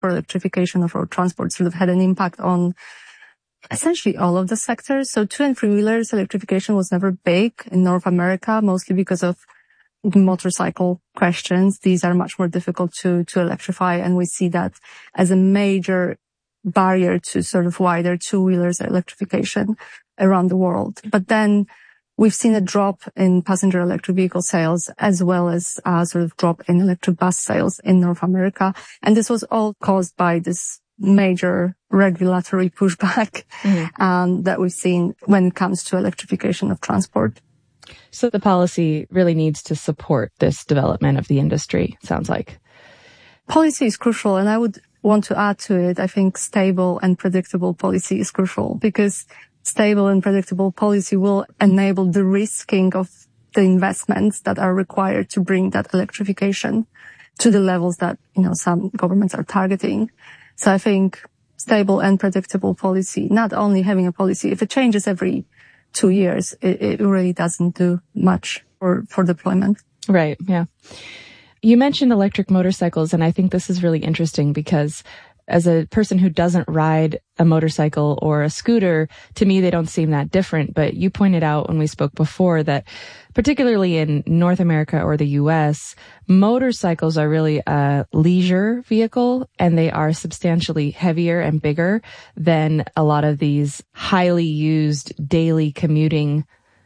for electrification of road transport sort of had an impact on essentially all of the sectors. So 2- and 3-wheelers electrification was never big in North America, mostly because of motorcycle questions. These are much more difficult to electrify, and we see that as a major barrier to sort of wider 2-wheelers electrification around the world. But then we've seen a drop in passenger electric vehicle sales, as well as a sort of drop in electric bus sales in North America. And this was all caused by this major regulatory pushback that we've seen when it comes to electrification of transport. So the policy really needs to support this development of the industry, sounds like. Policy is crucial, and I would want to add to it, I think stable and predictable policy is crucial, because stable and predictable policy will enable the de-risking of the investments that are required to bring that electrification to the levels that, some governments are targeting. So I think stable and predictable policy, not only having a policy, if it changes every 2 years, it really doesn't do much for deployment. Right. Yeah. You mentioned electric motorcycles, and I think this is really interesting because as a person who doesn't ride a motorcycle or a scooter, to me, they don't seem that different. But you pointed out when we spoke before that particularly in North America or the US, motorcycles are really a leisure vehicle, and they are substantially heavier and bigger than a lot of these highly used daily commuting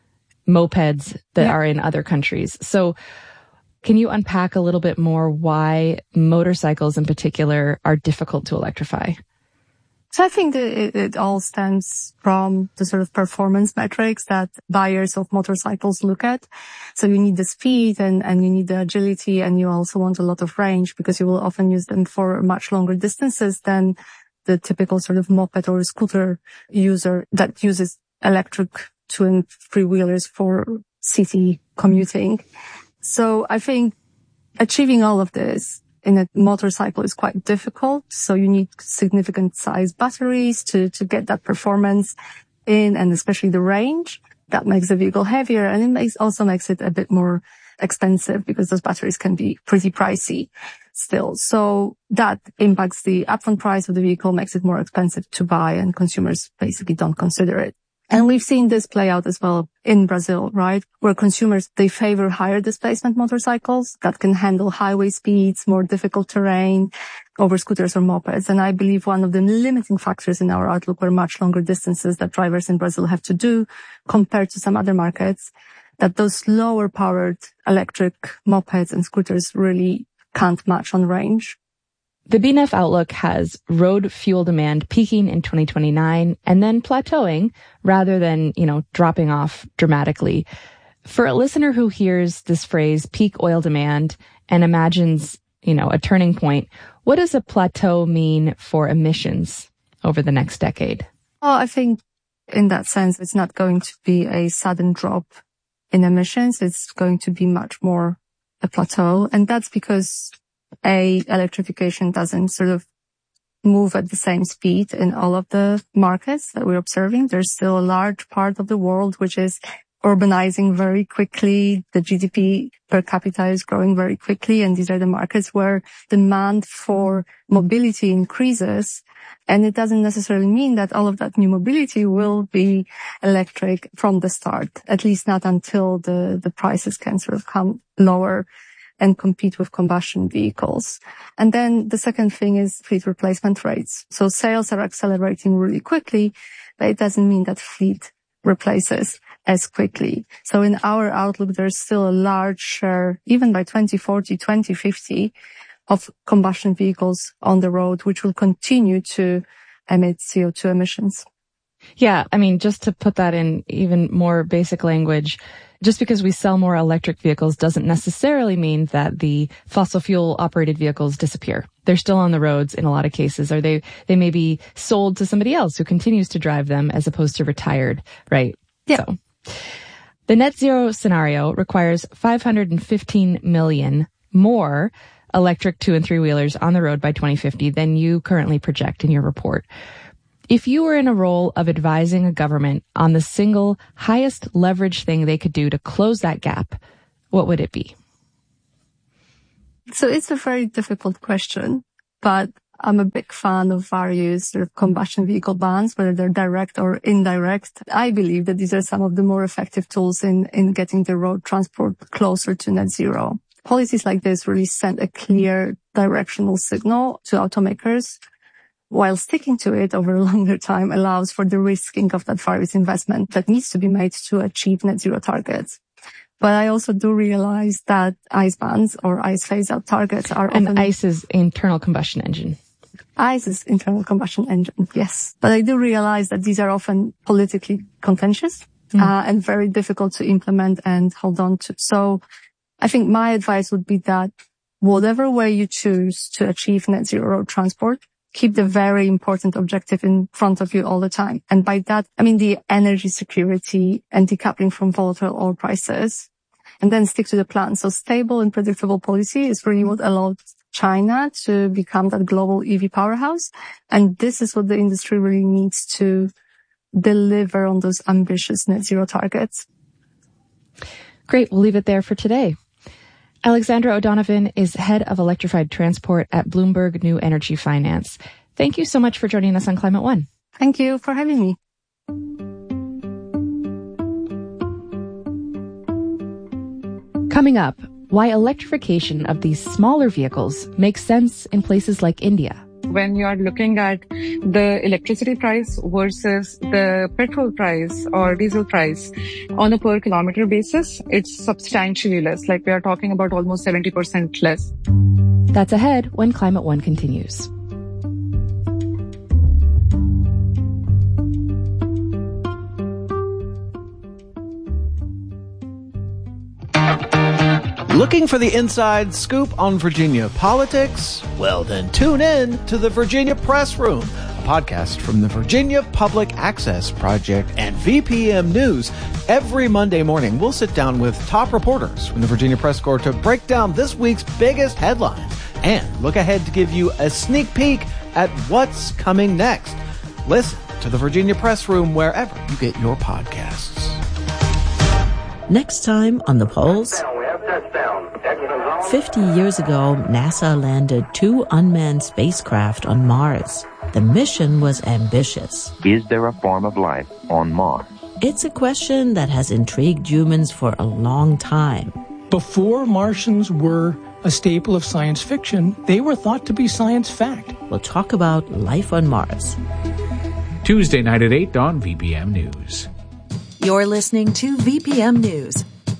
mopeds that are in other countries. So can you unpack a little bit more why motorcycles in particular are difficult to electrify? So I think that it all stems from the sort of performance metrics that buyers of motorcycles look at. So you need the speed and you need the agility, and you also want a lot of range because you will often use them for much longer distances than the typical sort of moped or scooter user that uses electric 2- and 3-wheelers for city commuting. So I think achieving all of this in a motorcycle is quite difficult. So you need significant size batteries to get that performance in, and especially the range. That makes the vehicle heavier, and it also makes it a bit more expensive because those batteries can be pretty pricey still. So that impacts the upfront price of the vehicle, makes it more expensive to buy, and consumers basically don't consider it. And we've seen this play out as well in Brazil, right? Where consumers, they favor higher displacement motorcycles that can handle highway speeds, more difficult terrain over scooters or mopeds. And I believe one of the limiting factors in our outlook were much longer distances that drivers in Brazil have to do compared to some other markets, that those lower powered electric mopeds and scooters really can't match on range. The BNEF outlook has road fuel demand peaking in 2029 and then plateauing rather than, dropping off dramatically. For a listener who hears this phrase, peak oil demand, and imagines, a turning point, what does a plateau mean for emissions over the next decade? Well, I think in that sense, it's not going to be a sudden drop in emissions. It's going to be much more a plateau. And that's because electrification doesn't sort of move at the same speed in all of the markets that we're observing. There's still a large part of the world which is urbanizing very quickly. The GDP per capita is growing very quickly, and these are the markets where demand for mobility increases. And it doesn't necessarily mean that all of that new mobility will be electric from the start, at least not until the prices can sort of come lower and compete with combustion vehicles. And then the second thing is fleet replacement rates. So sales are accelerating really quickly, but it doesn't mean that fleet replaces as quickly. So in our outlook, there's still a large share, even by 2040, 2050, of combustion vehicles on the road, which will continue to emit CO2 emissions. Yeah, just to put that in even more basic language, just because we sell more electric vehicles doesn't necessarily mean that the fossil fuel operated vehicles disappear. They're still on the roads in a lot of cases, or they may be sold to somebody else who continues to drive them as opposed to retired, right? Yeah. So the net zero scenario requires 515 million more electric 2- and 3-wheelers on the road by 2050 than you currently project in your report. If you were in a role of advising a government on the single highest leverage thing they could do to close that gap, what would it be? So it's a very difficult question, but I'm a big fan of various sort of combustion vehicle bans, whether they're direct or indirect. I believe that these are some of the more effective tools in getting the road transport closer to net zero. Policies like this really send a clear directional signal to automakers, while sticking to it over a longer time allows for the risking of that various investment that needs to be made to achieve net zero targets. But I also do realize that ICE bans or ICE phase-out targets are often... And ICE is internal combustion engine. ICE is internal combustion engine, yes. But I do realize that these are often politically contentious and very difficult to implement and hold on to. So I think my advice would be that whatever way you choose to achieve net zero road transport, keep the very important objective in front of you all the time. And by that, I mean the energy security and decoupling from volatile oil prices, and then stick to the plan. So stable and predictable policy is really what allowed China to become that global EV powerhouse. And this is what the industry really needs to deliver on those ambitious net zero targets. Great. We'll leave it there for today. Alexandra O'Donovan is head of electrified transport at Bloomberg New Energy Finance. Thank you so much for joining us on Climate One. Thank you for having me. Coming up, why electrification of these smaller vehicles makes sense in places like India. When you are looking at the electricity price versus the petrol price or diesel price on a per kilometer basis, it's substantially less. Like we are talking about almost 70% less. That's ahead when Climate One continues. Looking for the inside scoop on Virginia politics? Well, then tune in to the Virginia Press Room, a podcast from the Virginia Public Access Project and VPM News. Every Monday morning, we'll sit down with top reporters from the Virginia Press Corps to break down this week's biggest headlines and look ahead to give you a sneak peek at what's coming next. Listen to the Virginia Press Room wherever you get your podcasts. Next time on The Pulse, 50 years ago, NASA landed 2 unmanned spacecraft on Mars. The mission was ambitious. Is there a form of life on Mars? It's a question that has intrigued humans for a long time. Before Martians were a staple of science fiction, they were thought to be science fact. We'll talk about life on Mars. Tuesday night at 8 on VPM News. You're listening to VPM News.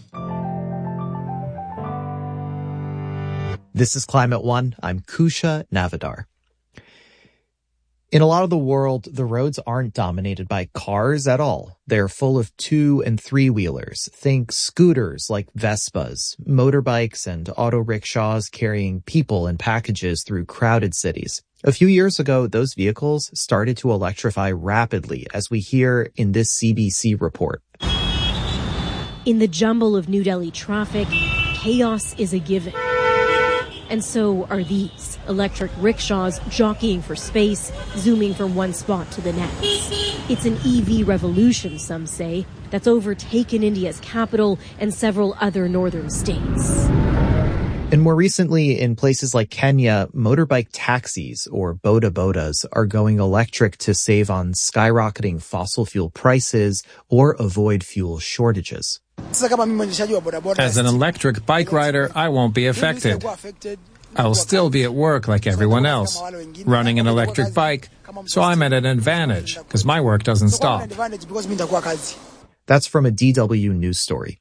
This is Climate One. I'm Kusha Navidar. In a lot of the world, the roads aren't dominated by cars at all. They're full of 2- and 3-wheelers. Think scooters like Vespas, motorbikes, and auto rickshaws carrying people and packages through crowded cities. A few years ago, those vehicles started to electrify rapidly, as we hear in this CBC report. In the jumble of New Delhi traffic, chaos is a given. And so are these electric rickshaws jockeying for space, zooming from one spot to the next. It's an EV revolution, some say, that's overtaken India's capital and several other northern states. And more recently, in places like Kenya, motorbike taxis, or boda bodas, are going electric to save on skyrocketing fossil fuel prices or avoid fuel shortages. As an electric bike rider, I won't be affected. I will still be at work like everyone else, running an electric bike, so I'm at an advantage because my work doesn't stop. That's from a DW news story.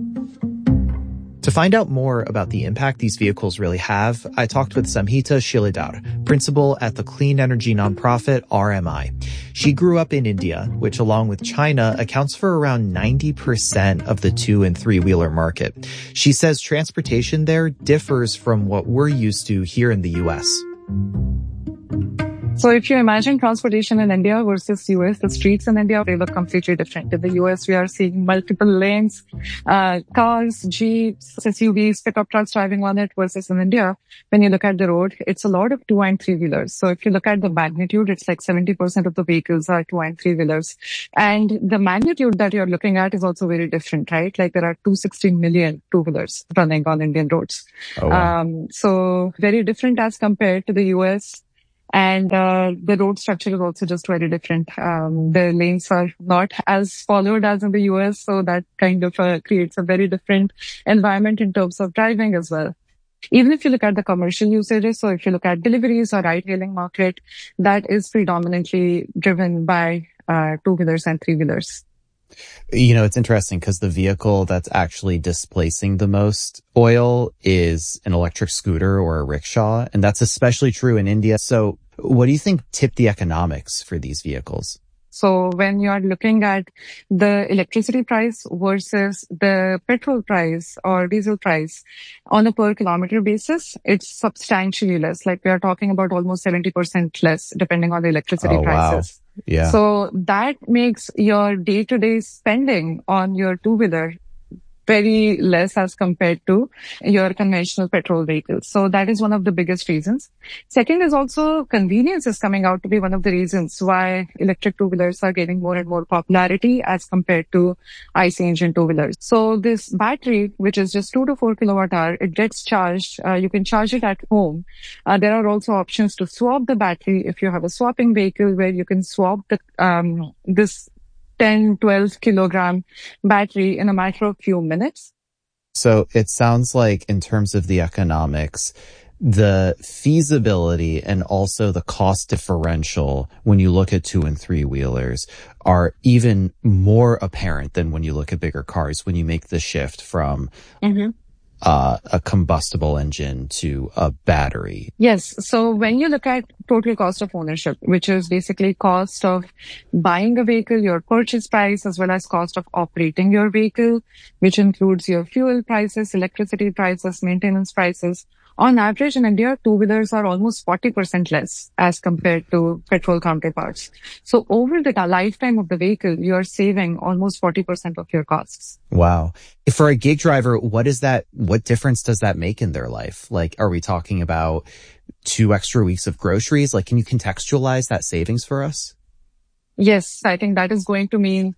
To find out more about the impact these vehicles really have, I talked with Samhita Shilidhar, principal at the clean energy nonprofit RMI. She grew up in India, which along with China accounts for around 90% of the 2- and 3-wheeler market. She says transportation there differs from what we're used to here in the U.S. So if you imagine transportation in India versus US, the streets in India, they look completely different. In the US, we are seeing multiple lanes, cars, jeeps, SUVs, pickup trucks driving on it versus in India. When you look at the road, it's a lot of 2- and 3-wheelers. So if you look at the magnitude, it's like 70% of the vehicles are 2- and 3-wheelers. And the magnitude that you're looking at is also very different, right? Like there are 260 million 2-wheelers running on Indian roads. Oh, wow. So very different as compared to the US. And the road structure is also just very different. The lanes are not as followed as in the US, so that kind of creates a very different environment in terms of driving as well. Even if you look at the commercial usages, so if you look at deliveries or ride-hailing market, that is predominantly driven by two-wheelers and three-wheelers. You know, it's interesting because the vehicle that's actually displacing the most oil is an electric scooter or a rickshaw, and that's especially true in India. So what do you think tipped the economics for these vehicles? So when you are looking at the electricity price versus the petrol price or diesel price on a per kilometer basis, it's substantially less. Like we are talking about almost 70% less depending on the electricity prices. Wow. Yeah. So that makes your day-to-day spending on your two-wheeler very less as compared to your conventional petrol vehicles. So that is one of the biggest reasons. Second is also convenience is coming out to be one of the reasons why electric two-wheelers are gaining more and more popularity as compared to IC engine two-wheelers. So this battery, which is just 2 to 4 kilowatt hour, it gets charged. You can charge it at home. There are also options to swap the battery if you have a swapping vehicle where you can swap the, this 10, 12 kilogram battery in a matter of few minutes. So it sounds like in terms of the economics, the feasibility and also the cost differential when you look at 2 and 3 wheelers are even more apparent than when you look at bigger cars, when you make the shift from a combustible engine to a battery. Yes. So when you look at total cost of ownership, which is basically cost of buying a vehicle, your purchase price, as well as cost of operating your vehicle, which includes your fuel prices, electricity prices, maintenance prices. On average in India, two-wheelers are almost 40% less as compared to petrol counterparts. So over the lifetime of the vehicle, you're saving almost 40% of your costs. Wow. For a gig driver, what difference does that make in their life? Like, are we talking about 2 extra weeks of groceries? Like, can you contextualize that savings for us? Yes, I think that is going to mean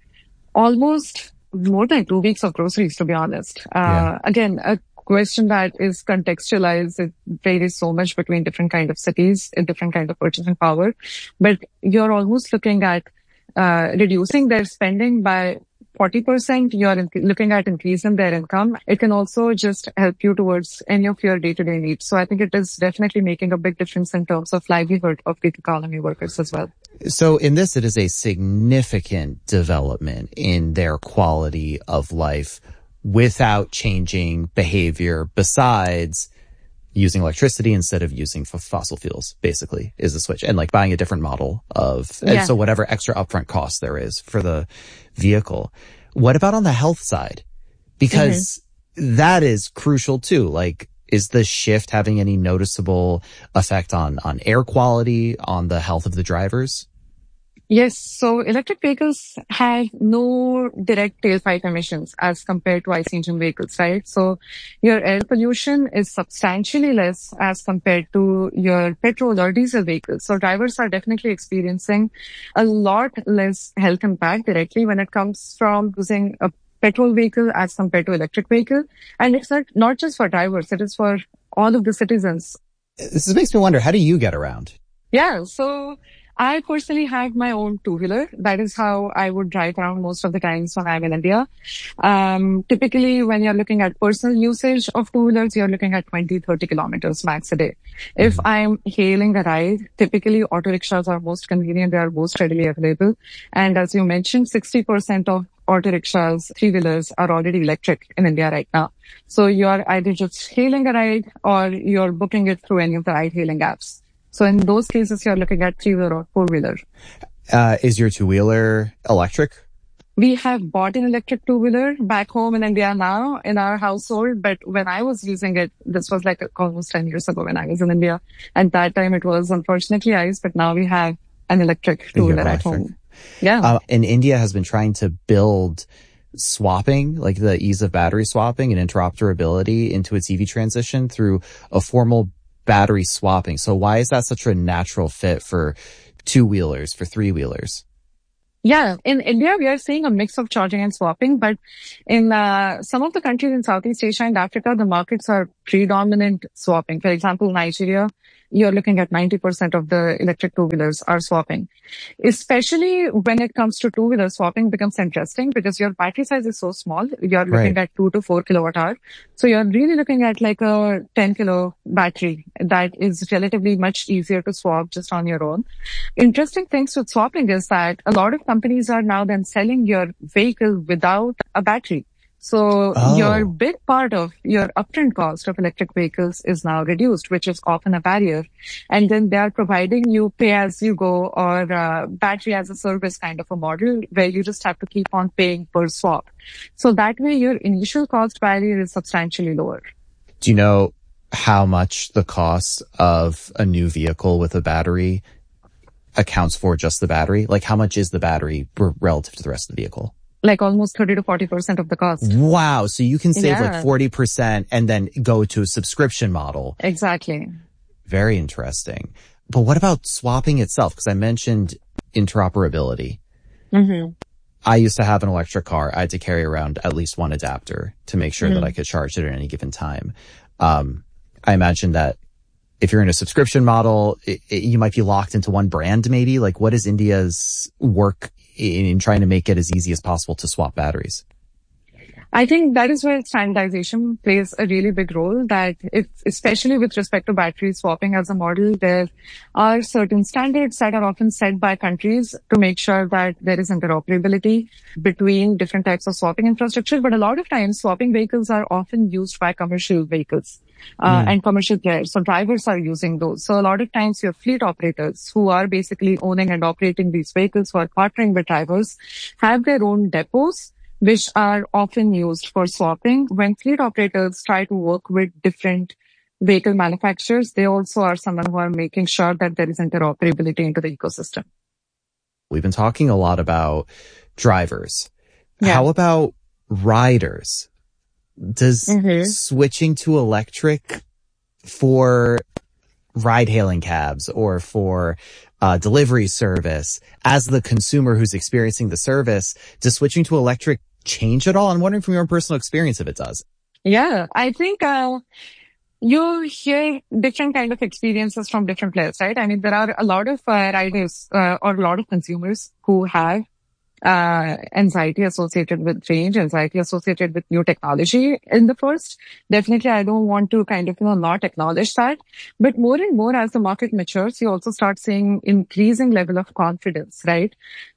almost more than 2 weeks of groceries, to be honest. Again, a question that is contextualized. It varies so much between different kind of cities, different kind of purchasing power, but you're almost looking at reducing their spending by 40%. You're looking at increasing their income. It can also just help you towards any of your day-to-day needs. So I think it is definitely making a big difference in terms of livelihood of gig economy workers as well. So in this, it is a significant development in their quality of life without changing behavior besides using electricity instead of using fossil fuels, basically, is the switch. And like buying a different model and so whatever extra upfront cost there is for the vehicle. What about on the health side? Because that is crucial too. Like, is the shift having any noticeable effect on air quality, on the health of the drivers? Yes. So electric vehicles have no direct tailpipe emissions as compared to IC engine vehicles, right? So your air pollution is substantially less as compared to your petrol or diesel vehicles. So drivers are definitely experiencing a lot less health impact directly when it comes from using a petrol vehicle as compared to electric vehicle. And it's not just for drivers, it is for all of the citizens. This makes me wonder, how do you get around? Yeah. So I personally have my own two-wheeler. That is how I would drive around most of the times when I'm in India. Typically, when you're looking at personal usage of two-wheelers, you're looking at 20, 30 kilometers max a day. If I'm hailing a ride, typically auto rickshaws are most convenient. They are most readily available. And as you mentioned, 60% of auto rickshaws, three-wheelers are already electric in India right now. So you're either just hailing a ride or you're booking it through any of the ride-hailing apps. So in those cases, you're looking at three-wheeler or four-wheeler. Is your two-wheeler electric? We have bought an electric two-wheeler back home in India now in our household. But when I was using it, this was like almost 10 years ago when I was in India. At that time, it was unfortunately ice, but now we have an electric two-wheeler at home. Yeah. And India has been trying to build swapping, like the ease of battery swapping and interoperability into its EV transition through a formal battery swapping. So why is that such a natural fit for two-wheelers, for three-wheelers? Yeah, in India, we are seeing a mix of charging and swapping, but in some of the countries in Southeast Asia and Africa, the markets are predominant swapping. For example, Nigeria, you're looking at 90% of the electric two-wheelers are swapping. Especially when it comes to two-wheeler swapping becomes interesting because your battery size is so small. You're looking at 2 to 4 kilowatt hour. So you're really looking at like a 10 kilo battery that is relatively much easier to swap just on your own. Interesting things with swapping is that a lot of companies are now then selling your vehicle without a battery. So your big part of your upfront cost of electric vehicles is now reduced, which is often a barrier. And then they are providing you pay as you go or battery as a service kind of a model where you just have to keep on paying per swap. So that way your initial cost barrier is substantially lower. Do you know how much the cost of a new vehicle with a battery accounts for just the battery? Like how much is the battery relative to the rest of the vehicle? Like almost 30 to 40% of the cost. Wow. So you can save like 40% and then go to a subscription model. Exactly. Very interesting. But what about swapping itself? Because I mentioned interoperability. Mm-hmm. I used to have an electric car. I had to carry around at least one adapter to make sure that I could charge it at any given time. I imagine that if you're in a subscription model, you might be locked into one brand maybe. Like what is India's work in trying to make it as easy as possible to swap batteries? I think that is where standardization plays a really big role, that especially with respect to battery swapping as a model, there are certain standards that are often set by countries to make sure that there is interoperability between different types of swapping infrastructure. But a lot of times swapping vehicles are often used by commercial vehicles. And commercial players. So drivers are using those. So a lot of times your fleet operators who are basically owning and operating these vehicles, who are partnering with drivers, have their own depots, which are often used for swapping. When fleet operators try to work with different vehicle manufacturers, they also are someone who are making sure that there is interoperability into the ecosystem. We've been talking a lot about drivers. Yeah. How about riders? Does switching to electric for ride-hailing cabs or for delivery service, as the consumer who's experiencing the service, does switching to electric change at all? I'm wondering from your own personal experience if it does. Yeah, I think you hear different kind of experiences from different players, right? I mean, there are a lot of riders or a lot of consumers who have anxiety associated with change, anxiety associated with new technology in the first. Definitely, I don't want to kind of, not acknowledge that. But more and more as the market matures, you also start seeing increasing level of confidence, right?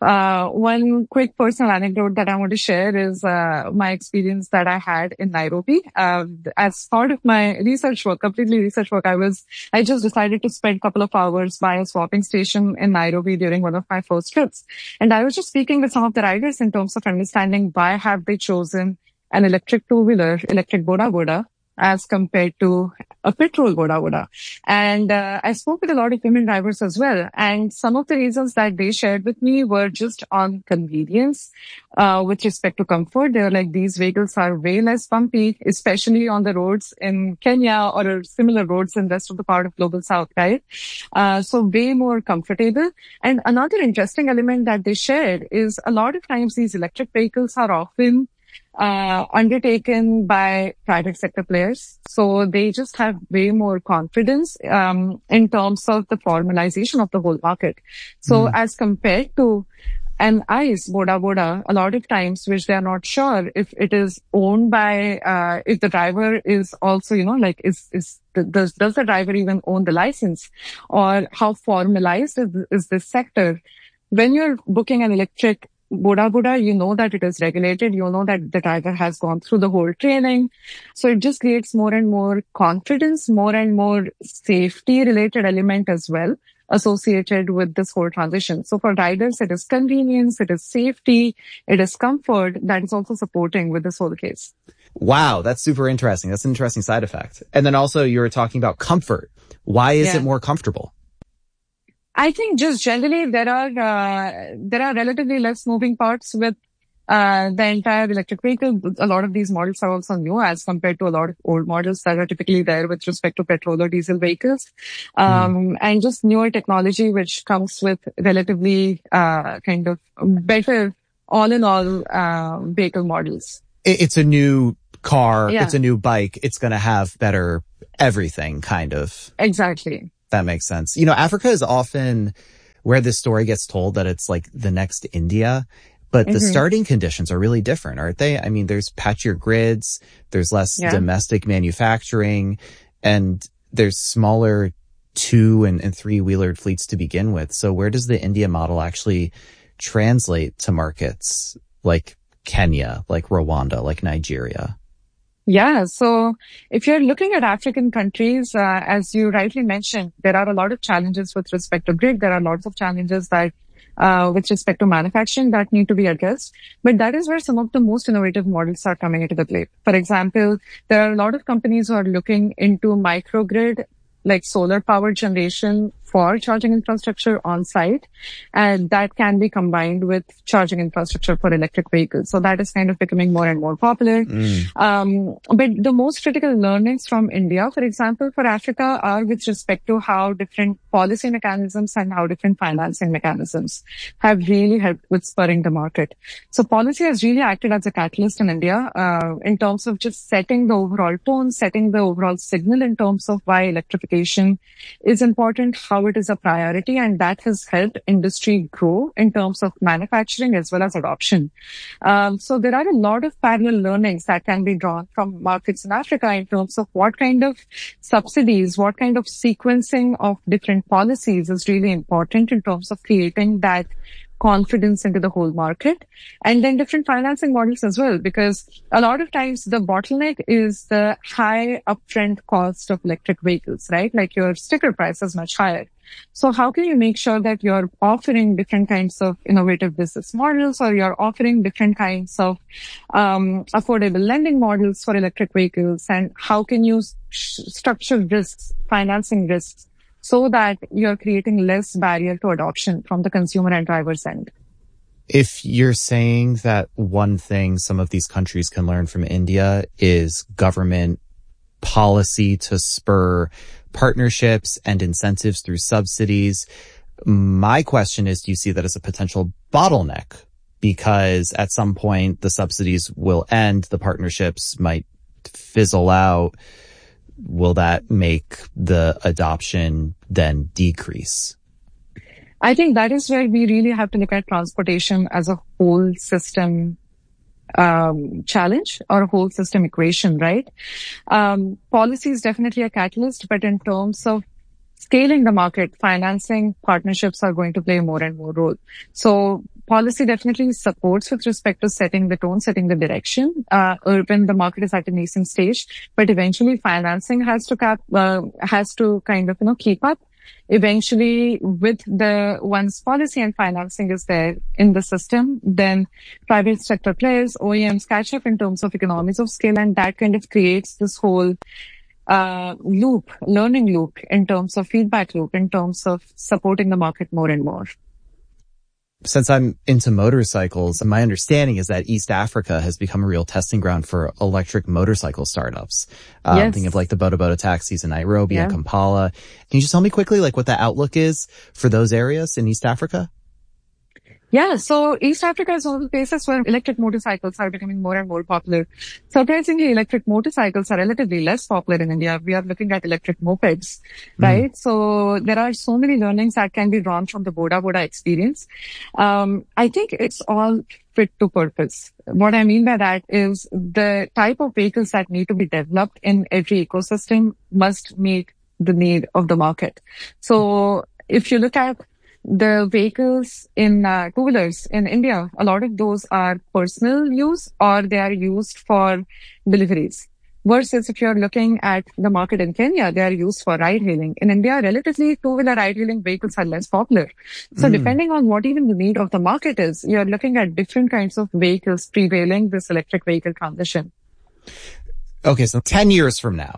One quick personal anecdote that I want to share is my experience that I had in Nairobi. As part of my research work, completely research work, I just decided to spend a couple of hours by a swapping station in Nairobi during one of my first trips. And I was just speaking with some of the riders in terms of understanding why have they chosen an electric two-wheeler, electric Boda Boda, as compared to a petrol Boda Boda. And I spoke with a lot of women drivers as well. And some of the reasons that they shared with me were just on convenience with respect to comfort. They were like, these vehicles are way less bumpy, especially on the roads in Kenya or similar roads in the rest of the part of Global South, right? So way more comfortable. And another interesting element that they shared is a lot of times these electric vehicles are often undertaken by private sector players. So they just have way more confidence, in terms of the formalization of the whole market. So as compared to an ICE Boda Boda, a lot of times, which they are not sure if it is owned by, if the driver is also, does the driver even own the license, or how formalized is this sector? When you're booking an electric Boda Boda, you know that it is regulated. You know that the driver has gone through the whole training. So it just creates more and more confidence, more and more safety related element as well associated with this whole transition. So for riders, it is convenience, it is safety, it is comfort that is also supporting with this whole case. Wow, that's super interesting. That's an interesting side effect. And then also you were talking about comfort. Why is it more comfortable? I think just generally there are relatively less moving parts with the entire electric vehicle. A lot of these models are also new as compared to a lot of old models that are typically there with respect to petrol or diesel vehicles. And just newer technology which comes with relatively kind of better all in all vehicle models. It's a new car, it's a new bike, it's going to have better everything kind of. Exactly. That makes sense. You know, Africa is often where this story gets told that it's like the next India, but the starting conditions are really different, aren't they? I mean, there's patchier grids, there's less domestic manufacturing, and there's smaller 2- and 3-wheelered fleets to begin with. So where does the India model actually translate to markets like Kenya, like Rwanda, like Nigeria? Yeah. So if you're looking at African countries, as you rightly mentioned, there are a lot of challenges with respect to grid. There are lots of challenges that with respect to manufacturing that need to be addressed. But that is where some of the most innovative models are coming into the play. For example, there are a lot of companies who are looking into microgrid, like solar power generation for charging infrastructure on site, and that can be combined with charging infrastructure for electric vehicles. So that is kind of becoming more and more popular. But the most critical learnings from India, for example, for Africa are with respect to how different policy mechanisms and how different financing mechanisms have really helped with spurring the market. So policy has really acted as a catalyst in India, in terms of just setting the overall tone, setting the overall signal in terms of why electrification is important, how it is a priority, and that has helped industry grow in terms of manufacturing as well as adoption. So there are a lot of parallel learnings that can be drawn from markets in Africa in terms of what kind of subsidies, what kind of sequencing of different policies is really important in terms of creating that confidence into the whole market, and then different financing models as well, because a lot of times the bottleneck is the high upfront cost of electric vehicles, right? Like your sticker price is much higher. So how can you make sure that you're offering different kinds of innovative business models, or you're offering different kinds of affordable lending models for electric vehicles, and how can you structure risks, financing risks, so that you're creating less barrier to adoption from the consumer and driver's end? If you're saying that one thing some of these countries can learn from India is government policy to spur partnerships and incentives through subsidies, my question is, do you see that as a potential bottleneck? Because at some point the subsidies will end, the partnerships might fizzle out. Will that make the adoption then decrease? I think that is where we really have to look at transportation as a whole system challenge or a whole system equation, right? Policy is definitely a catalyst, but in terms of scaling the market, financing partnerships are going to play more and more role. So policy definitely supports with respect to setting the tone, setting the direction, when the market is at a nascent stage, but eventually financing has to kind of, keep up. Eventually, with the once policy and financing is there in the system, then private sector players, OEMs catch up in terms of economies of scale, and that kind of creates this whole learning loop in terms of feedback loop, in terms of supporting the market more and more. Since I'm into motorcycles, my understanding is that East Africa has become a real testing ground for electric motorcycle startups. Yes. Thinking of like the Boda taxis in Nairobi and Kampala. Can you just tell me quickly like what the outlook is for those areas in East Africa? Yeah, so East Africa is one of the places where electric motorcycles are becoming more and more popular. Surprisingly, electric motorcycles are relatively less popular in India. We are looking at electric mopeds, right? So there are so many learnings that can be drawn from the Boda experience. I think it's all fit to purpose. What I mean by that is the type of vehicles that need to be developed in every ecosystem must meet the need of the market. So if you look at the vehicles in two-wheelers in India, a lot of those are personal use or they are used for deliveries. Versus if you're looking at the market in Kenya, they are used for ride-hailing. In India, relatively two-wheeler ride-hailing vehicles are less popular. So depending on what even the need of the market is, you're looking at different kinds of vehicles prevailing this electric vehicle transition. Okay, so 10 years from now,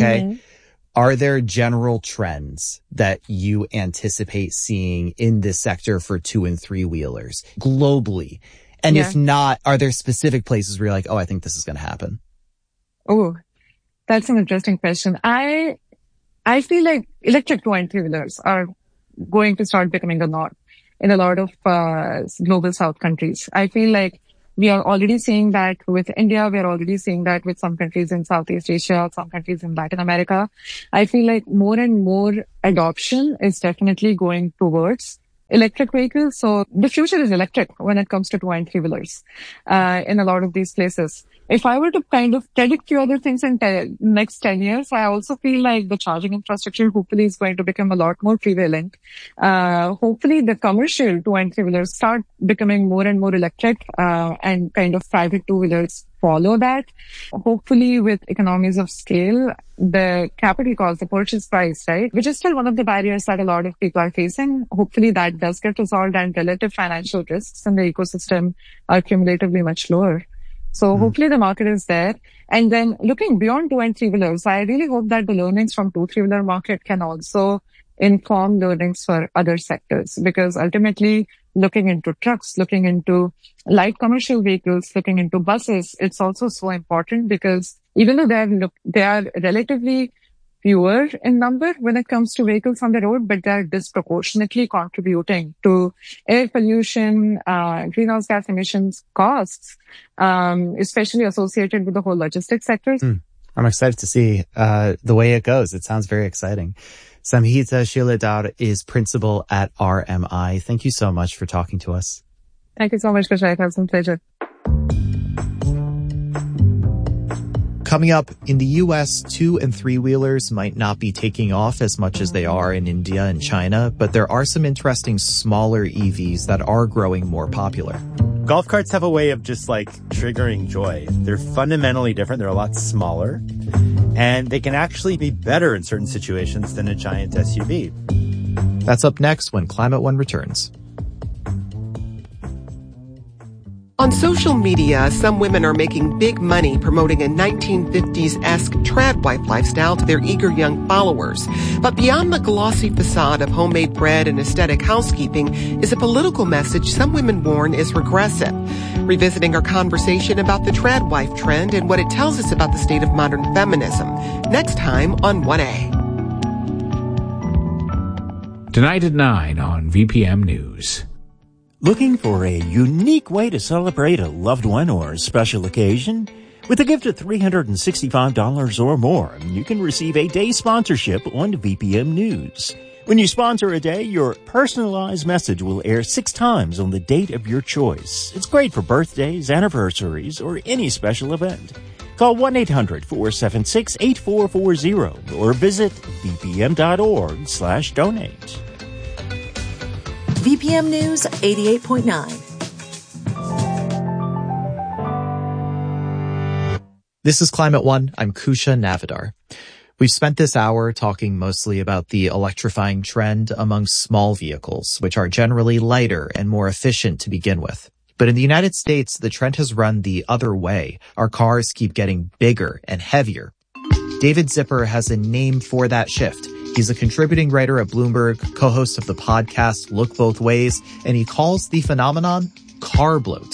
are there general trends that you anticipate seeing in this sector for 2- and 3-wheelers globally? And if not, are there specific places where you're like, oh, I think this is going to happen? Oh, that's an interesting question. I feel like electric 2- and 3-wheelers are going to start becoming the norm in a lot of global south countries. I feel like We are already seeing that with India. We are already seeing that with some countries in Southeast Asia, some countries in Latin America. I feel like more and more adoption is definitely going towards electric vehicles. So the future is electric when it comes to 2 and 3-wheelers in a lot of these places. If I were to kind of predict few other things in next 10 years, I also feel like the charging infrastructure hopefully is going to become a lot more prevalent. Hopefully the commercial 2 and 3-wheelers start becoming more and more electric, and kind of private 2-wheelers follow that. Hopefully with economies of scale, the capital cost, the purchase price, right, which is still one of the barriers that a lot of people are facing. Hopefully that does get resolved and relative financial risks in the ecosystem are cumulatively much lower. So hopefully the market is there. And then looking beyond 2 and 3-wheelers, I really hope that the learnings from 2-3-wheeler market can also inform learnings for other sectors, because ultimately looking into trucks, looking into light commercial vehicles, looking into buses, it's also so important, because even though they are relatively fewer in number when it comes to vehicles on the road, but they're disproportionately contributing to air pollution, greenhouse gas emissions costs, especially associated with the whole logistics sector. I'm excited to see the way it goes. It sounds very exciting. Samhita Shilidhar is principal at RMI. Thank you so much for talking to us. Thank you so much, Kushal. It was a pleasure. Coming up, in the U.S., 2 and 3-wheelers might not be taking off as much as they are in India and China, but there are some interesting smaller EVs that are growing more popular. Golf carts have a way of just like triggering joy. They're fundamentally different. They're a lot smaller, and they can actually be better in certain situations than a giant SUV. That's up next when Climate One returns. On social media, some women are making big money promoting a 1950s-esque trad wife lifestyle to their eager young followers. But beyond the glossy facade of homemade bread and aesthetic housekeeping is a political message some women warn is regressive. Revisiting our conversation about the trad wife trend and what it tells us about the state of modern feminism. Next time on 1A. Tonight at 9 on VPM News. Looking for a unique way to celebrate a loved one or a special occasion? With a gift of $365 or more, you can receive a day sponsorship on VPM News. When you sponsor a day, your personalized message will air 6 times on the date of your choice. It's great for birthdays, anniversaries, or any special event. Call 1-800-476-8440 or visit vpm.org/donate. VPM News 88.9. This is Climate One. I'm Kusha Navidar. We've spent this hour talking mostly about the electrifying trend among small vehicles, which are generally lighter and more efficient to begin with. But in the United States, the trend has run the other way. Our cars keep getting bigger and heavier. David Zipper has a name for that shift. He's a contributing writer at Bloomberg, co-host of the podcast Look Both Ways, and he calls the phenomenon car bloat.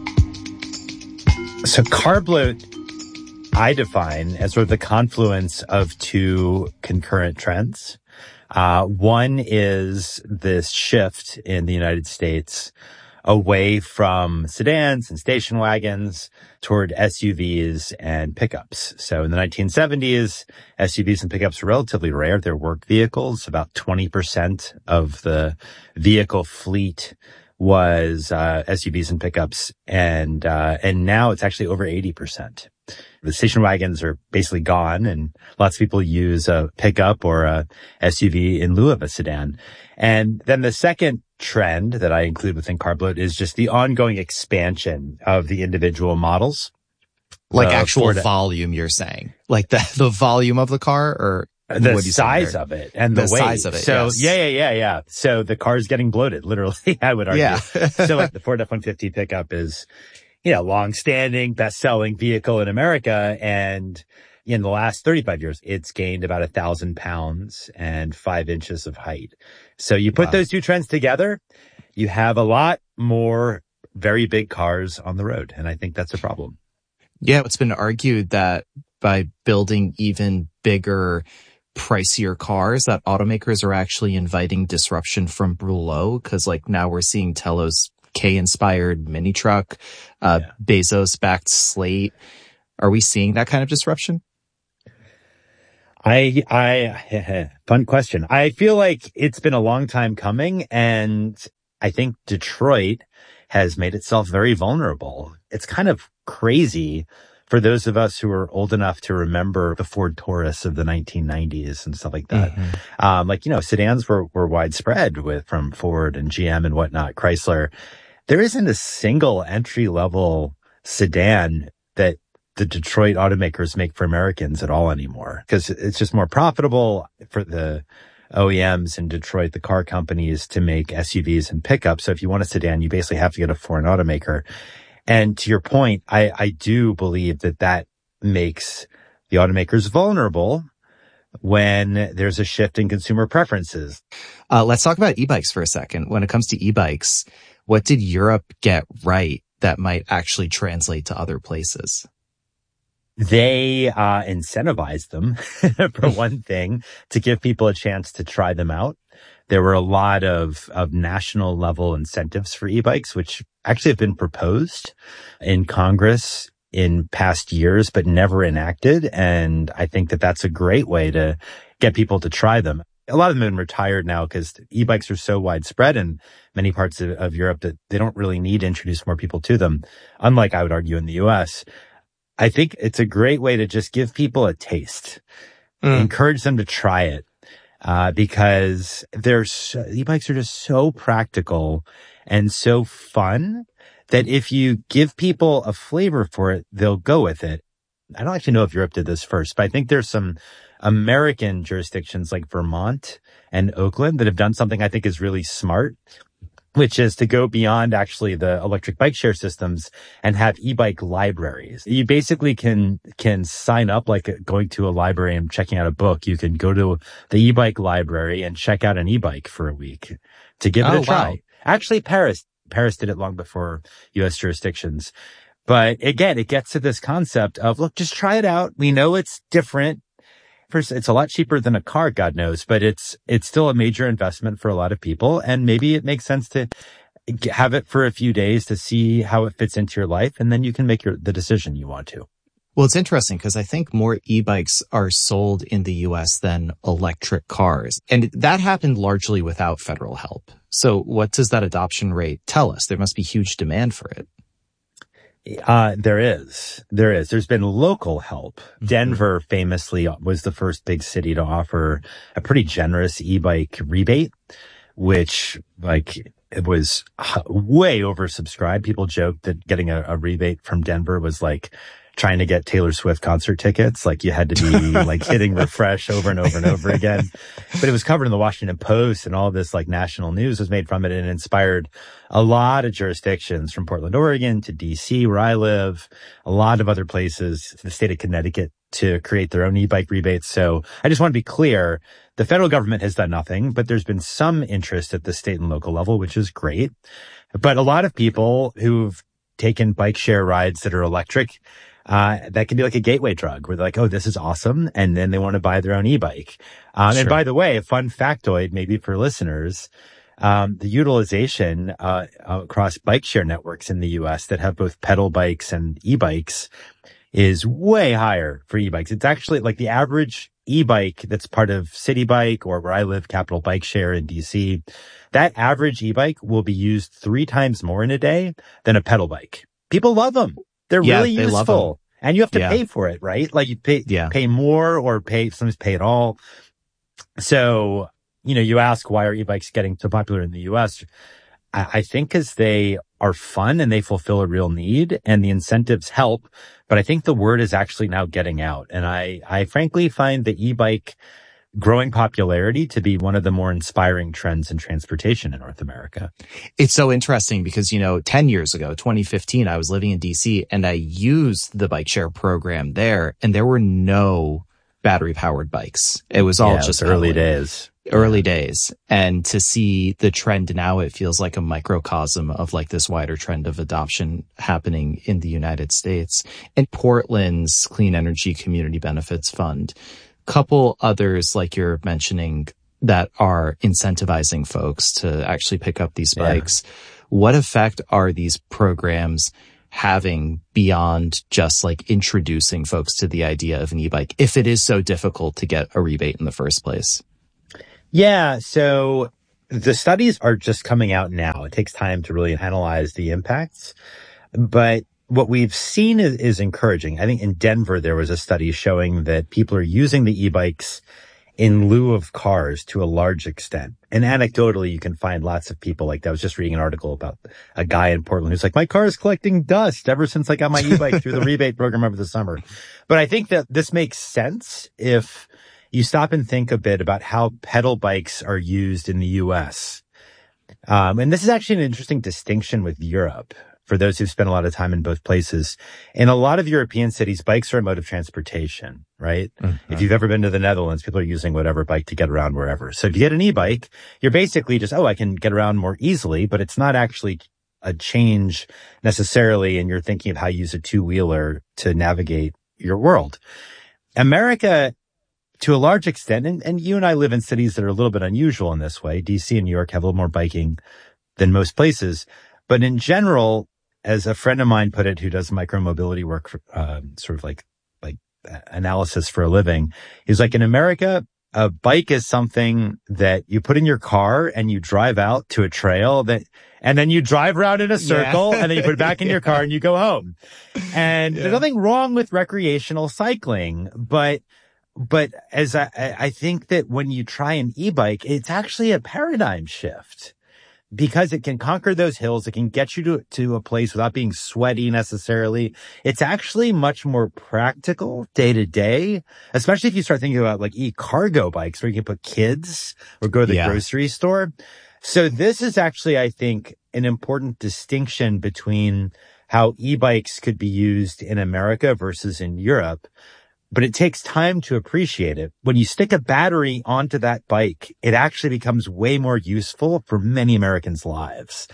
So car bloat, I define as sort of the confluence of 2 concurrent trends. One is this shift in the United States away from sedans and station wagons toward SUVs and pickups. So in the 1970s, SUVs and pickups were relatively rare. They're work vehicles. About 20% of the vehicle fleet was SUVs and pickups, and now it's actually over 80%. The station wagons are basically gone, and lots of people use a pickup or a SUV in lieu of a sedan. And then the second trend that I include within car bloat is just the ongoing expansion of the individual models. Like actual volume, you're saying? Like the volume of the car, or the size of it and the weight. Size of it, so yes. Yeah. So the car's getting bloated, literally, I would argue. Yeah. So like the Ford F-150 pickup is, long-standing, best-selling vehicle in America. And in the last 35 years, it's gained about 1,000 pounds and 5 inches of height. So you put those 2 trends together, you have a lot more very big cars on the road. And I think that's a problem. Yeah, it's been argued that by building even bigger, pricier cars, that automakers are actually inviting disruption from below. Cause now we're seeing Telos K-inspired mini truck, Bezos-backed Slate. Are we seeing that kind of disruption? Fun question. I feel like it's been a long time coming, and I think Detroit has made itself very vulnerable. It's kind of crazy for those of us who are old enough to remember the Ford Taurus of the 1990s and stuff like that. Mm-hmm. Sedans were widespread from Ford and GM and whatnot, Chrysler. There isn't a single entry level sedan that the Detroit automakers make for Americans at all anymore, because it's just more profitable for the OEMs in Detroit, the car companies, to make SUVs and pickups. So if you want a sedan, you basically have to get a foreign automaker. And to your point, I do believe that makes the automakers vulnerable when there's a shift in consumer preferences. Let's talk about e-bikes for a second. When it comes to e-bikes, what did Europe get right that might actually translate to other places? They incentivized them, for one thing, to give people a chance to try them out. There were a lot of national level incentives for e-bikes, which actually have been proposed in Congress in past years, but never enacted. And I think that's a great way to get people to try them. A lot of them have been retired now because e-bikes are so widespread in many parts of Europe that they don't really need to introduce more people to them. Unlike, I would argue, in the US. I think it's a great way to just give people a taste, encourage them to try it. Because e-bikes are just so practical and so fun that if you give people a flavor for it, they'll go with it. I don't actually know if Europe did this first, but I think there's some American jurisdictions like Vermont and Oakland that have done something I think is really smart, which is to go beyond actually the electric bike share systems and have e-bike libraries. You basically can sign up like going to a library and checking out a book. You can go to the e-bike library and check out an e-bike for a week to give it a try. Wow. Actually, Paris did it long before U.S. jurisdictions. But again, it gets to this concept of, look, just try it out. We know it's different. First, it's a lot cheaper than a car, God knows, but it's still a major investment for a lot of people. And maybe it makes sense to have it for a few days to see how it fits into your life. And then you can make the decision you want to. Well, it's interesting because I think more e-bikes are sold in the U.S. than electric cars. And that happened largely without federal help. So what does that adoption rate tell us? There must be huge demand for it. There is. There's been local help. Mm-hmm. Denver famously was the first big city to offer a pretty generous e-bike rebate, which it was way oversubscribed. People joked that getting a rebate from Denver was like trying to get Taylor Swift concert tickets. Like you had to be like hitting refresh over and over and over again. But it was covered in the Washington Post, and all this like national news was made from it, and inspired a lot of jurisdictions from Portland, Oregon to DC, where I live, a lot of other places, the state of Connecticut, to create their own e-bike rebates. So I just want to be clear. The federal government has done nothing, but there's been some interest at the state and local level, which is great. But a lot of people who've taken bike share rides that are electric, that can be like a gateway drug where they're like, oh, this is awesome. And then they want to buy their own e-bike. Sure. And by the way, a fun factoid, maybe for listeners, the utilization, across bike share networks in the U.S. that have both pedal bikes and e-bikes is way higher for e-bikes. It's actually like the average e-bike that's part of City Bike, or where I live, Capital Bike Share in DC. That average e-bike will be used 3 times more in a day than a pedal bike. People love them. They're really useful, and you have to pay for it, right? Like you pay more, or sometimes pay at all. So, you ask, why are e-bikes getting so popular in the U.S.? I think because they are fun and they fulfill a real need, and the incentives help. But I think the word is actually now getting out. And I frankly find the e-bike growing popularity to be one of the more inspiring trends in transportation in North America. It's so interesting because, 10 years ago, 2015, I was living in DC and I used the bike share program there, and there were no battery powered bikes. It was all just early days. Early days. And to see the trend now, it feels like a microcosm of like this wider trend of adoption happening in the United States. And Portland's Clean Energy Community Benefits Fund, couple others like you're mentioning that are incentivizing folks to actually pick up these bikes. what effect are these programs having beyond just like introducing folks to the idea of an e-bike, if it is so difficult to get a rebate in the first place? Yeah, so the studies are just coming out now. It takes time to really analyze the impacts, but what we've seen is encouraging. I think in Denver, there was a study showing that people are using the e-bikes in lieu of cars to a large extent. And anecdotally, you can find lots of people like that. I was just reading an article about a guy in Portland who's like, my car is collecting dust ever since I got my e-bike through the rebate program over the summer. But I think that this makes sense if you stop and think a bit about how pedal bikes are used in the U.S. And this is actually an interesting distinction with Europe. For those who've spent a lot of time in both places, in a lot of European cities, bikes are a mode of transportation, right? Mm-hmm. If you've ever been to the Netherlands, people are using whatever bike to get around wherever. So if you get an e-bike, you're basically just, I can get around more easily, but it's not actually a change necessarily in your thinking of how you use a two-wheeler to navigate your world. America, to a large extent, and you and I live in cities that are a little bit unusual in this way. DC and New York have a little more biking than most places. But in general, as a friend of mine put it, who does micromobility work, for, sort of like analysis for a living, he's like, in America, a bike is something that you put in your car and you drive out to a trail and then you drive around in a circle and then you put it back in your car and you go home. And there's nothing wrong with recreational cycling, but as I think that when you try an e-bike, it's actually a paradigm shift. Because it can conquer those hills, it can get you to a place without being sweaty necessarily. It's actually much more practical day to day, especially if you start thinking about like e-cargo bikes where you can put kids or go to the grocery store. So this is actually, I think, an important distinction between how e-bikes could be used in America versus in Europe. But it takes time to appreciate it. When you stick a battery onto that bike, it actually becomes way more useful for many Americans' lives.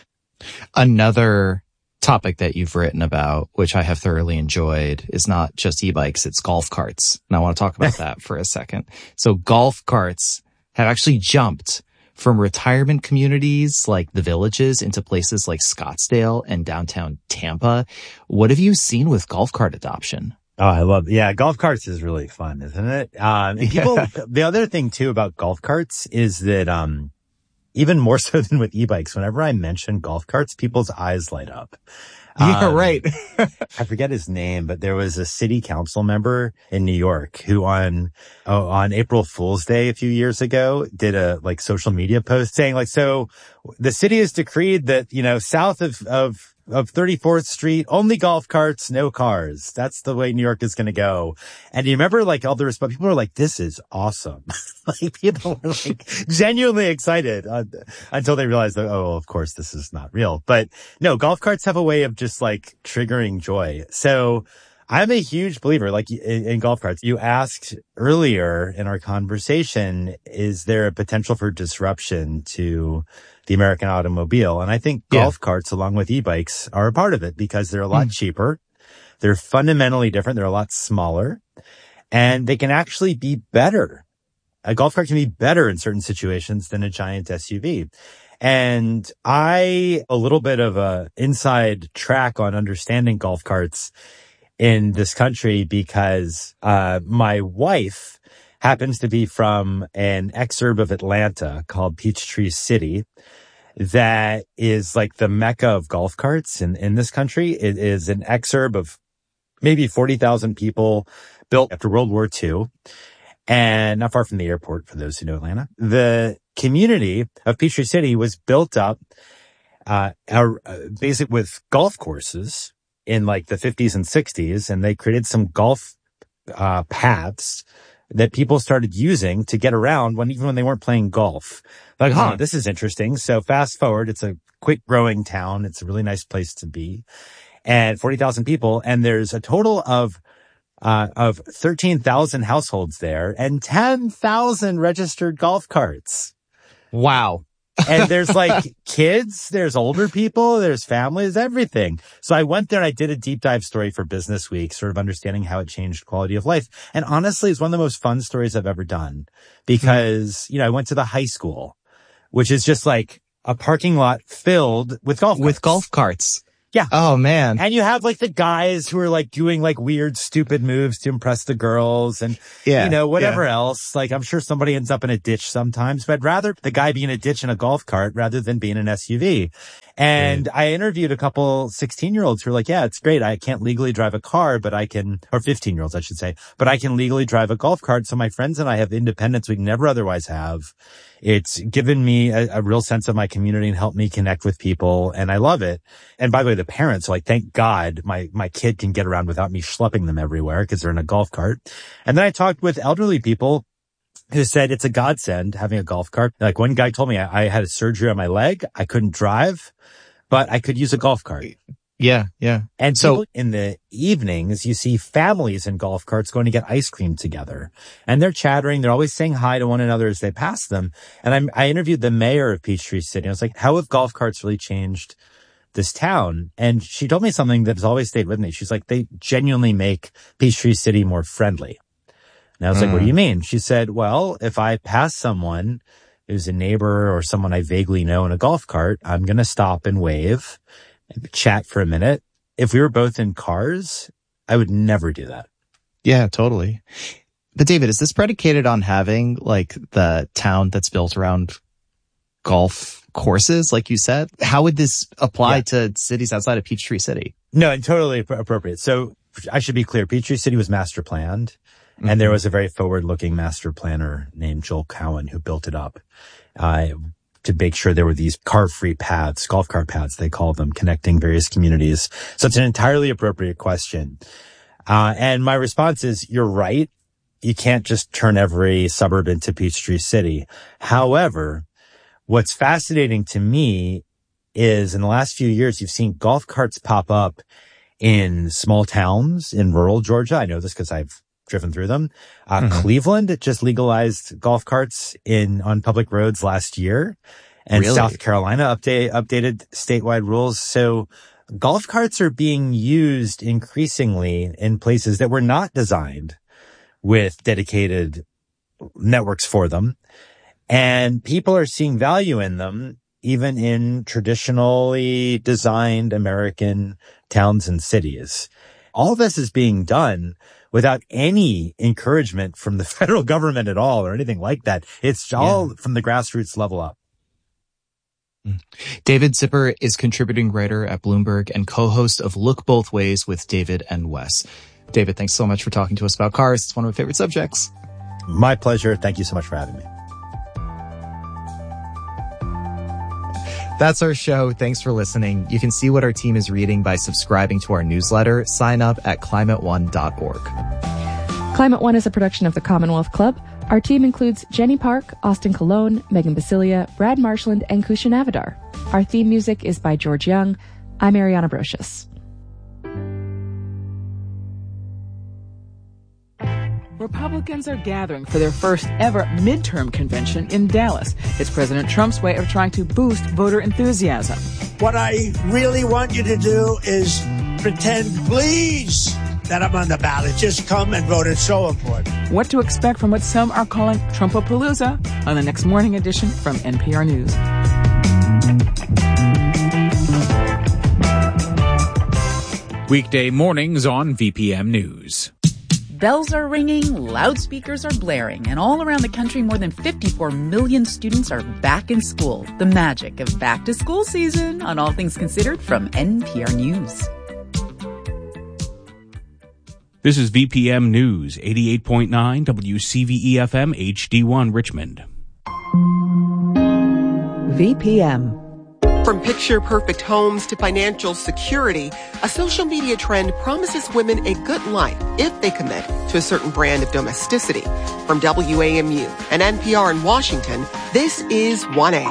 Another topic that you've written about, which I have thoroughly enjoyed, is not just e-bikes, it's golf carts. And I want to talk about that for a second. So golf carts have actually jumped from retirement communities like the Villages into places like Scottsdale and downtown Tampa. What have you seen with golf cart adoption? Oh, I love, golf carts is really fun, isn't it? And people, the other thing too about golf carts is that, even more so than with e-bikes, whenever I mention golf carts, people's eyes light up. Yeah, right. I forget his name, but there was a city council member in New York who on April Fool's Day a few years ago did a social media post saying so the city has decreed that, south of 34th Street, only golf carts, no cars. That's the way New York is going to go. And you remember all the response, people were like, this is awesome. People were genuinely excited until they realized that, of course, this is not real. But no, golf carts have a way of just triggering joy. So I'm a huge believer, in golf carts. You asked earlier in our conversation, is there a potential for disruption to the American automobile? And I think golf carts, along with e-bikes, are a part of it because they're a lot cheaper. They're fundamentally different. They're a lot smaller and they can actually be better. A golf cart can be better in certain situations than a giant SUV. And a little bit of a inside track on understanding golf carts in this country because, my wife happens to be from an exurb of Atlanta called Peachtree City that is the mecca of golf carts in this country. It is an exurb of maybe 40,000 people built after World War II and not far from the airport for those who know Atlanta. The community of Peachtree City was built up, basically with golf courses in the 50s and 60s, and they created some golf paths that people started using to get around even when they weren't playing golf. This is interesting. So fast forward, it's a quick growing town. It's a really nice place to be. And 40,000 people. And there's a total of 13,000 households there and 10,000 registered golf carts. Wow. And there's kids, there's older people, there's families, everything. So I went there and I did a deep dive story for Business Week, sort of understanding how it changed quality of life. And honestly, it's one of the most fun stories I've ever done because, I went to the high school, which is just a parking lot filled with golf carts. Yeah. Oh, man. And you have like the guys who are like doing like weird, stupid moves to impress the girls and, whatever else. Like I'm sure somebody ends up in a ditch sometimes, but I'd rather the guy be in a ditch in a golf cart rather than be in an SUV. And I interviewed a couple 16-year-olds who were like, yeah, it's great. I can't legally drive a car, but I can, or 15-year-olds, I should say, but I can legally drive a golf cart. So my friends and I have independence we never otherwise have. It's given me a real sense of my community and helped me connect with people. And I love it. And by the way, the parents are like, thank God my kid can get around without me schlepping them everywhere because they're in a golf cart. And then I talked with elderly people who said it's a godsend having a golf cart. Like one guy told me I had a surgery on my leg. I couldn't drive, but I could use a golf cart. Yeah, yeah. And so in the evenings, you see families in golf carts going to get ice cream together. And they're chattering. They're always saying hi to one another as they pass them. And I interviewed the mayor of Peachtree City. I was like, how have golf carts really changed this town? And she told me something that has always stayed with me. She's like, they genuinely make Peachtree City more friendly. And I was like, what do you mean? She said, well, if I pass someone who's a neighbor or someone I vaguely know in a golf cart, I'm going to stop and wave and chat for a minute. If we were both in cars, I would never do that. Yeah, totally. But David, is this predicated on having like the town that's built around golf courses, like you said? How would this apply to cities outside of Peachtree City? No, totally appropriate. So I should be clear. Peachtree City was master planned. And there was a very forward-looking master planner named Joel Cowan who built it up to make sure there were these car-free paths, golf cart paths, they call them, connecting various communities. So it's an entirely appropriate question. And my response is, you're right. You can't just turn every suburb into Peachtree City. However, what's fascinating to me is in the last few years, you've seen golf carts pop up in small towns in rural Georgia. I know this because I've driven through them. Cleveland just legalized golf carts on public roads last year. And South Carolina updated statewide rules. So golf carts are being used increasingly in places that were not designed with dedicated networks for them. And people are seeing value in them, even in traditionally designed American towns and cities. All this is being done without any encouragement from the federal government at all or anything like that. It's all from the grassroots level up. David Zipper is contributing writer at Bloomberg and co-host of Look Both Ways with David and Wes. David, thanks so much for talking to us about cars. It's one of my favorite subjects. My pleasure. Thank you so much for having me. That's our show. Thanks for listening. You can see what our team is reading by subscribing to our newsletter. Sign up at climateone.org. Climate One is a production of the Commonwealth Club. Our team includes Jenny Park, Austin Colon, Megan Basilia, Brad Marshland, and Kusha Navidar. Our theme music is by George Young. I'm Ariana Brocious. Republicans are gathering for their first ever midterm convention in Dallas. It's President Trump's way of trying to boost voter enthusiasm. What I really want you to do is pretend, please, that I'm on the ballot. Just come and vote. It's so important. What to expect from what some are calling Trumpapalooza on the next morning edition from NPR News. Weekday mornings on VPM News. Bells are ringing, loudspeakers are blaring, and all around the country, more than 54 million students are back in school. The magic of back to school season on All Things Considered from NPR News. This is VPM News, 88.9 WCVE-FM HD1 Richmond. VPM. From picture-perfect homes to financial security, a social media trend promises women a good life if they commit to a certain brand of domesticity. From WAMU and NPR in Washington, this is 1A.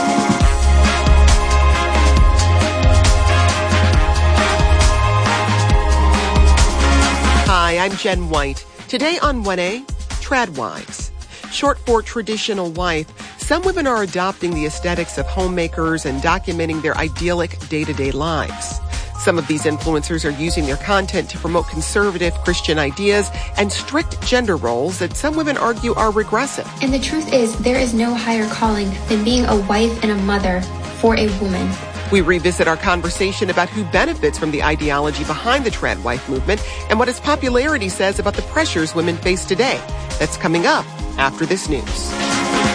Hi, I'm Jen White. Today on 1A, Tradwives. Short for traditional wife, some women are adopting the aesthetics of homemakers and documenting their idyllic day-to-day lives. Some of these influencers are using their content to promote conservative Christian ideas and strict gender roles that some women argue are regressive. And the truth is, there is no higher calling than being a wife and a mother for a woman. We revisit our conversation about who benefits from the ideology behind the trad wife movement and what its popularity says about the pressures women face today. That's coming up after this news.